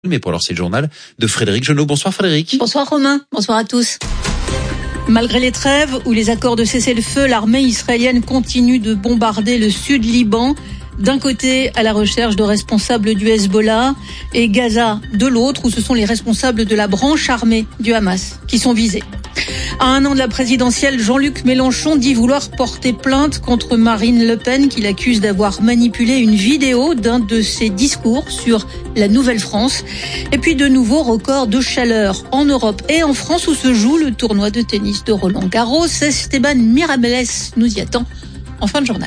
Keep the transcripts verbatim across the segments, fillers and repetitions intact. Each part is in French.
Mais pour l'heure, c'est le journal de Frédéric Genot. Bonsoir Frédéric. Bonsoir Romain, bonsoir à tous. Malgré les trêves ou les accords de cessez-le-feu, l'armée israélienne continue de bombarder le sud Liban. D'un côté, à la recherche de responsables du Hezbollah, et Gaza de l'autre, où ce sont les responsables de la branche armée du Hamas qui sont visés. À un an de la présidentielle, Jean-Luc Mélenchon dit vouloir porter plainte contre Marine Le Pen, qu'il accuse d'avoir manipulé une vidéo d'un de ses discours sur la Nouvelle-France. Et puis de nouveaux records de chaleur en Europe et en France, où se joue le tournoi de tennis de Roland-Garros. Esteban Mirabelles nous y attend en fin de journal.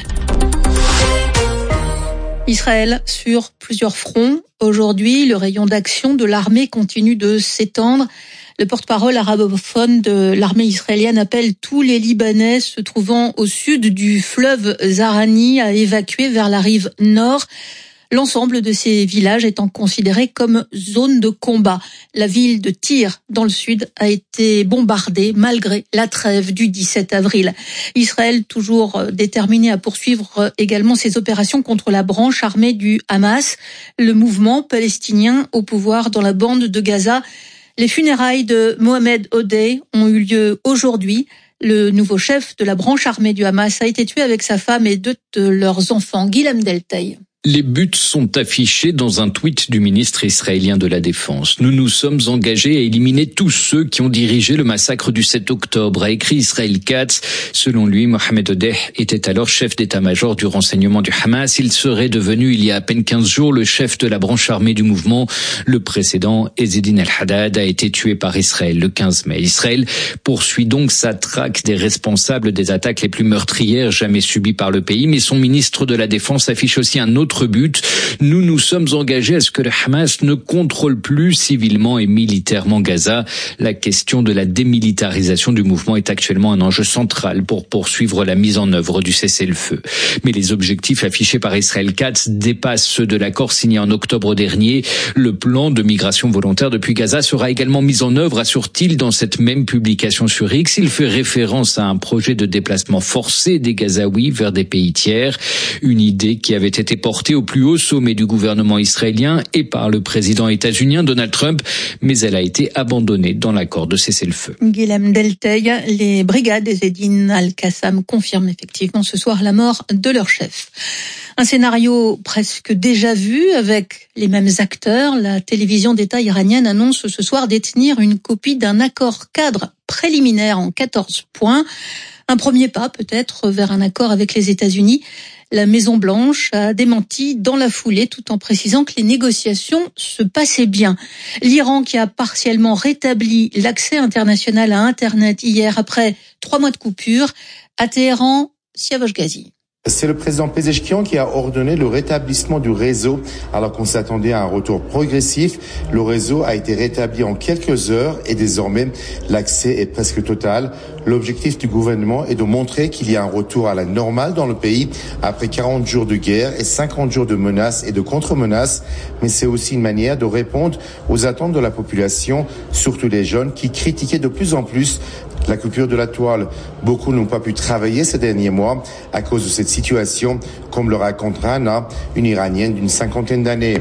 Israël sur plusieurs fronts. Aujourd'hui, le rayon d'action de l'armée continue de s'étendre. Le porte-parole arabophone de l'armée israélienne appelle tous les Libanais se trouvant au sud du fleuve Zahrani à évacuer vers la rive nord. L'ensemble de ces villages étant considérés comme zone de combat. La ville de Tyr, dans le sud, a été bombardée malgré la trêve du dix-sept avril. Israël, toujours déterminé à poursuivre également ses opérations contre la branche armée du Hamas, le mouvement palestinien au pouvoir dans la bande de Gaza. Les funérailles de Mohamed Odeh ont eu lieu aujourd'hui. Le nouveau chef de la branche armée du Hamas a été tué avec sa femme et deux de leurs enfants. Guilhem Delteil. Les buts sont affichés dans un tweet du ministre israélien de la Défense. Nous nous sommes engagés à éliminer tous ceux qui ont dirigé le massacre du sept octobre, a écrit Israël Katz. Selon lui, Mohamed Odeh était alors chef d'état-major du renseignement du Hamas. Il serait devenu, il y a à peine quinze jours, le chef de la branche armée du mouvement. Le précédent, Ezzedine El-Haddad, a été tué par Israël le quinze mai. Israël poursuit donc sa traque des responsables des attaques les plus meurtrières jamais subies par le pays. Mais son ministre de la Défense affiche aussi un autre but. Nous nous sommes engagés à ce que le Hamas ne contrôle plus civilement et militairement Gaza. La question de la démilitarisation du mouvement est actuellement un enjeu central pour poursuivre la mise en œuvre du cessez-le-feu. Mais les objectifs affichés par Israël Katz dépassent ceux de l'accord signé en octobre dernier. Le plan de migration volontaire depuis Gaza sera également mis en œuvre, assure-t-il dans cette même publication sur X. Il fait référence à un projet de déplacement forcé des Gazaouis vers des pays tiers. Une idée qui avait été portée au plus haut sommet du gouvernement israélien et par le président états-unien Donald Trump, mais elle a été abandonnée dans l'accord de cessez-le-feu. Guilhem Delteil, les brigades d'Ezzedine Al-Qassam confirment effectivement ce soir la mort de leur chef. Un scénario presque déjà vu avec les mêmes acteurs. La télévision d'État iranienne annonce ce soir détenir une copie d'un accord cadre préliminaire en quatorze points. Un premier pas peut-être vers un accord avec les États-Unis. La Maison-Blanche a démenti dans la foulée tout en précisant que les négociations se passaient bien. L'Iran qui a partiellement rétabli l'accès international à Internet hier après trois mois de coupure. À Téhéran, Siavash Ghazi. C'est le président Pezeshkian qui a ordonné le rétablissement du réseau alors qu'on s'attendait à un retour progressif. Le réseau a été rétabli en quelques heures et désormais l'accès est presque total. L'objectif du gouvernement est de montrer qu'il y a un retour à la normale dans le pays après quarante jours de guerre et cinquante jours de menaces et de contre-menaces. Mais c'est aussi une manière de répondre aux attentes de la population, surtout les jeunes qui critiquaient de plus en plus la coupure de la toile. Beaucoup n'ont pas pu travailler ces derniers mois à cause de cette situation, comme le raconte Rana, une Iranienne d'une cinquantaine d'années.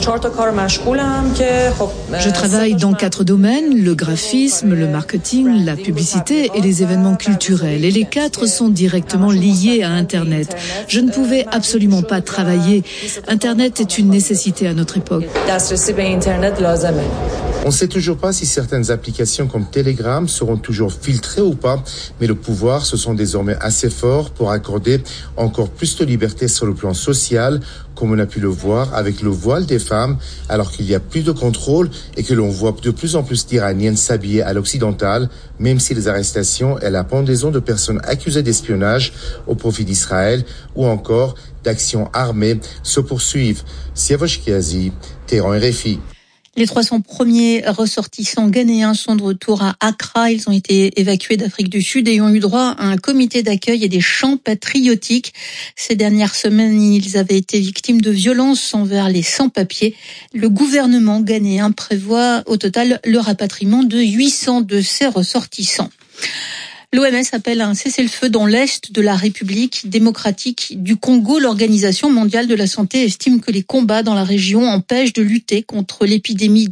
Je travaille dans quatre domaines, le graphisme, le marketing, la publicité et les événements culturels. Et les quatre sont directement liés à Internet. Je ne pouvais absolument pas travailler. Internet est une nécessité à notre époque. On ne sait toujours pas si certaines applications comme Telegram seront toujours filtrées ou pas, mais le pouvoir se sent désormais assez fort pour accorder encore plus de liberté sur le plan social, comme on a pu le voir avec le voile des femmes, alors qu'il y a plus de contrôle et que l'on voit de plus en plus d'Iraniennes s'habiller à l'occidental, même si les arrestations et la pendaison de personnes accusées d'espionnage au profit d'Israël ou encore d'actions armées se poursuivent. Siavash Ghazi, Téhéran R F I. Les trois cents premiers ressortissants ghanéens sont de retour à Accra. Ils ont été évacués d'Afrique du Sud et ont eu droit à un comité d'accueil et des chants patriotiques. Ces dernières semaines, ils avaient été victimes de violences envers les sans-papiers. Le gouvernement ghanéen prévoit au total le rapatriement de huit cents de ces ressortissants. L'O M S appelle à un cessez-le-feu dans l'est de la République démocratique du Congo. L'Organisation mondiale de la santé estime que les combats dans la région empêchent de lutter contre l'épidémie